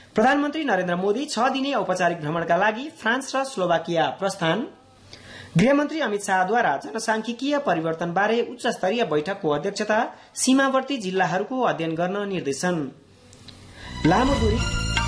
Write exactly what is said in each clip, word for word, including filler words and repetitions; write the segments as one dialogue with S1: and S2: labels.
S1: प्रधानमन्त्री नरेन्द्र मोदी छ दिने औपचारिक भ्रमणका लागि फ्रान्स र स्लोभाकिया प्रस्थान। गृहमन्त्री अमित शाहद्वारा जनसांख्यिकीय परिवर्तनबारे उच्च स्तरीय बैठकको अध्यक्षता, सीमावर्ती जिल्लाहरूको अध्ययन गर्न निर्देशन। लामो दूरी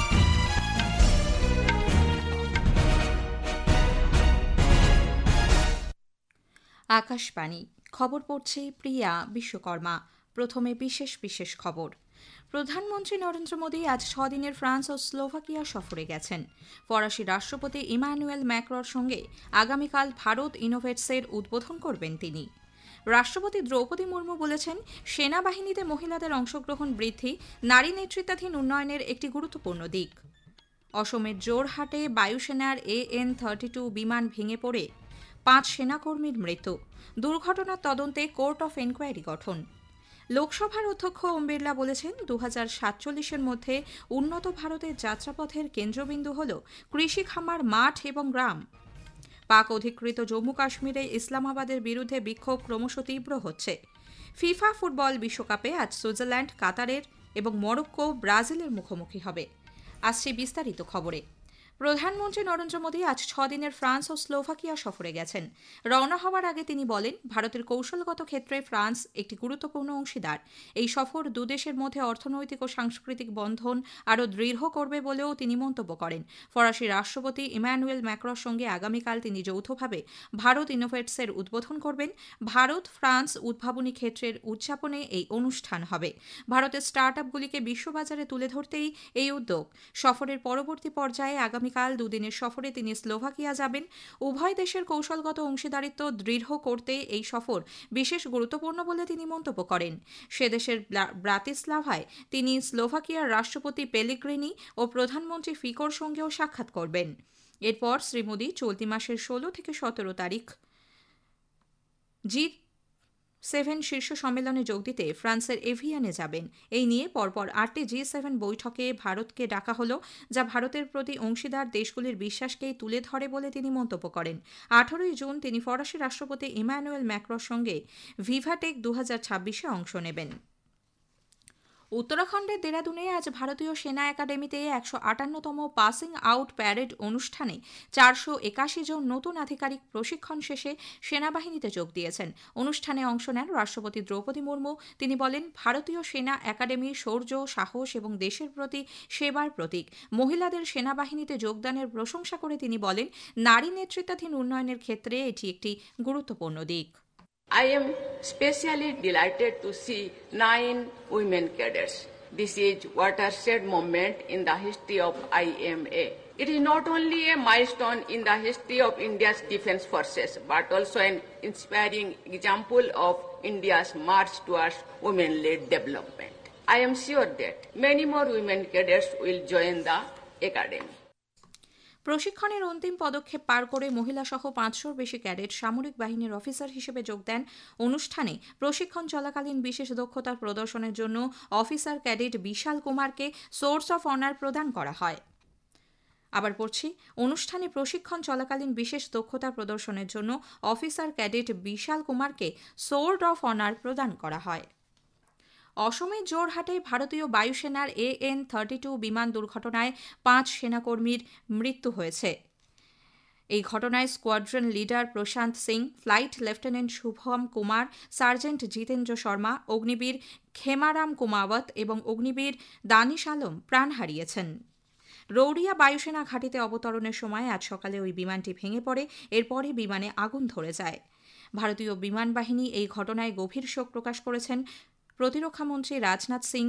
S2: आकाशवाणी खबर पড়ছে প্রিয়া বিশ্বকর্মা। প্রথমে বিশেষ বিশেষ খবর। প্রধানমন্ত্রী নরেন্দ্র মোদী আজ ছদিনের ফ্রান্স ও স্লোভাকিয়া সফরে গেছেন। ফরাসি রাষ্ট্রপতি ইমানুয়েল ম্যাক্রোর সঙ্গে আগামীকাল ভারত ইনোভেটসের উদ্বোধন করবেন তিনি। রাষ্ট্রপতি দ্রৌপদী মুর্মু বলেছেন, সেনাবাহিনীতে মহিলাদের অংশগ্রহণ বৃদ্ধি নারী নেতৃত্বাধীন উন্নয়নের একটি গুরুত্বপূর্ণ দিক। অসমের জোরহাটে বায়ুসেনার এ এন থার্টি টু বিমান ভেঙে পড়ে পাঁচ সেনাকর্মীর মৃত্যু। দুর্ঘটনার তদন্তে কোর্ট অফ এনকোয়ারি গঠন। লোকসভার অধ্যক্ষ ওম বিড়লা বলেছেন, দু হাজার সাতচল্লিশের মধ্যে উন্নত ভারতের যাত্রাপথের কেন্দ্রবিন্দু হল কৃষি খামার, মাঠ এবং গ্রাম। পাক অধিকৃত জম্মু কাশ্মীরে ইসলামাবাদের বিরুদ্ধে বিক্ষোভ ক্রমশ তীব্র হচ্ছে। ফিফা ফুটবল বিশ্বকাপে আজ সুইজারল্যান্ড, কাতারের এবং মরক্কো ব্রাজিলের মুখোমুখি হবে। আসছে বিস্তারিত খবরে। প্রধানমন্ত্রী নরেন্দ্র মোদী আজ ছদিনের ফ্রান্স ও স্লোভাকিয়া সফরে গেছেন। রওনা হওয়ার আগে তিনি বলেন, ভারতের কৌশলগত ক্ষেত্রে ফ্রান্স একটি গুরুত্বপূর্ণ অংশীদার। এই সফর দুদেশের মধ্যে অর্থনৈতিক ও সাংস্কৃতিক বন্ধন আরও দৃঢ় করবে বলেও তিনি মন্তব্য করেন। ফরাসি রাষ্ট্রপতি ইমানুয়েল ম্যাক্রোর সঙ্গে আগামীকাল তিনি যৌথভাবে ভারত ইনোভেটসের উদ্বোধন করবেন। ভারত ফ্রান্স উদ্ভাবনী ক্ষেত্রের উদযাপনে এই অনুষ্ঠান হবে। ভারতের স্টার্ট আপগুলিকে বিশ্ববাজারে তুলে ধরতেই এই উদ্যোগ। সফরের পরবর্তী পর্যায়ে আগামী কাল দুদিনের সফরে তিনি স্লোভাকিয়া যাবেন। উভয় দেশের কৌশলগত অংশীদারিত্ব দৃঢ় করতে এই সফর বিশেষ গুরুত্বপূর্ণ বলে তিনি মন্তব্য করেন। সে দেশের ব্রাতিস্লাভায় তিনি স্লোভাকিয়ার রাষ্ট্রপতি পেলিগ্রিনি ও প্রধানমন্ত্রী ফিকোর সঙ্গেও সাক্ষাৎ করবেন। এরপর শ্রী মোদী চলতি মাসের ষোলো থেকে সতেরো তারিখ জি সেভেন শীর্ষ সম্মেলনে যোগ দিতে ফ্রান্সের এভিয়ানে যাবেন। এই নিয়ে পরপর আটটি জি সেভেন বৈঠকে ভারতকে ডাকা হল, যা ভারতের প্রতি অংশীদার দেশগুলির বিশ্বাসকেই তুলে ধরে বলে তিনি মন্তব্য করেন। আঠারোই জুন তিনি ফরাসি রাষ্ট্রপতি ইমানুয়েল ম্যাক্রোর সঙ্গে ভিভাটেক দু হাজার ছাব্বিশে অংশ নেবেন। উত্তরাখণ্ডের দেরাদুনে আজ ভারতীয় সেনা একাডেমিতে একশো আটান্নতম পাসিং আউট প্যারেড অনুষ্ঠানে চারশো একাশি জন নতুন আধিকারিক প্রশিক্ষণ শেষে সেনাবাহিনীতে যোগ দিয়েছেন। অনুষ্ঠানে অংশ নেন রাষ্ট্রপতি দ্রৌপদী মুর্মু। তিনি বলেন, ভারতীয় সেনা একাডেমি শৌর্য, সাহস এবং দেশের প্রতি সেবার প্রতীক। মহিলাদের সেনাবাহিনীতে যোগদানের প্রশংসা করে তিনি বলেন, নারী নেতৃত্বাধীন উন্নয়নের ক্ষেত্রে এটি একটি গুরুত্বপূর্ণ দিক।
S3: I am especially delighted to see nine women cadets. This is watershed moment in the history of I M A. It is not only a milestone in the history of India's defense forces, but also an inspiring example of India's march towards women-led development. I am sure that many more women cadets will join the academy.
S2: প্রশিক্ষণের অন্তিম পদক্ষেপ পার করে মহিলাসহ পাঁচশোর বেশি cadet সামরিক বাহিনীর officer হিসেবে যোগ দেন। অনুষ্ঠানে প্রশিক্ষণ চলাকালীন বিশেষ দক্ষতার প্রদর্শনের জন্য অফিসার ক্যাডেট বিশাল কুমারকে সোর্স অফ অনার প্রদান করা হয়। আবার পড়ছি, অনুষ্ঠানে প্রশিক্ষণ চলাকালীন বিশেষ দক্ষতা প্রদর্শনের জন্য অফিসার ক্যাডেট বিশাল কুমারকে সোর্ড অফ অনার প্রদান করা হয়। অসমের জোরহাটে ভারতীয় বায়ুসেনার এ এন থার্টি টু বিমান দুর্ঘটনায় পাঁচ সেনাকর্মীর মৃত্যু হয়েছে। এই ঘটনায় স্কোয়াড্রন লিডার প্রশান্ত Singh, flight lieutenant Shubham Kumar, sergeant Jitendra Sharma, Agniveer খেমারাম কুমাওয়াত এবং অগ্নিবীর দানিশ আলম প্রাণ হারিয়েছেন। রৌরিয়া বায়ুসেনা ঘাঁটিতে অবতরণের সময় আজ সকালে ওই বিমানটি ভেঙে পড়ে। এরপরই বিমানে আগুন ধরে যায়। ভারতীয় বিমান বাহিনী এই ঘটনায় গভীর শোক প্রকাশ করেছেন। প্রতিরক্ষামন্ত্রী রাজনাথ সিং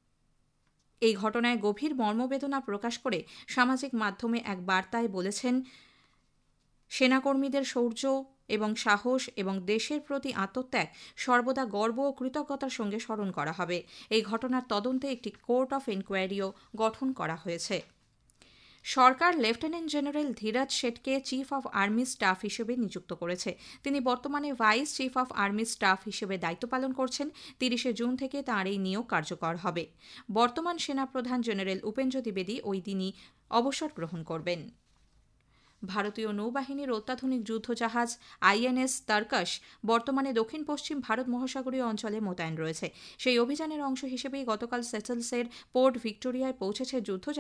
S2: এই ঘটনায় গভীর মর্মবেদনা প্রকাশ করে সামাজিক মাধ্যমে এক বার্তায় বলেছেন, সেনাকর্মীদের শৌর্য এবং সাহস এবং দেশের প্রতি আত্মত্যাগ সর্বদা গর্ব ও কৃতজ্ঞতার সঙ্গে স্মরণ করা হবে। এই ঘটনার তদন্তে একটি কোর্ট অফ এনকোয়ারিও গঠন করা হয়েছে। সরকার lieutenant general Dhiraj শেঠকে chief of army staff হিসেবে নিযুক্ত করেছে। তিনি বর্তমানে vice chief of army staff হিসেবে দায়িত্ব পালন করছেন। তিরিশে জুন থেকে তাঁর এই নিয়োগ কার্যকর হবে। বর্তমান সেনাপ্রধান জেনারেল উপেন্দ্র দ্বিবেদী ওই দিনই অবসর গ্রহণ করবেন। ভারতীয় নৌবাহিনীর অত্যাধুনিক যুদ্ধজাহাজ আইএনএস তারকাশ বর্তমানে দক্ষিণ পশ্চিম ভারত মহাসাগরীয় অঞ্চলে মোতায়েন রয়েছে। সেই অভিযানের অংশ হিসেবেই গতকাল সেসেলসের পোর্ট ভিক্টোরিয়ায় পৌঁছেছে যুদ্ধজাহাজ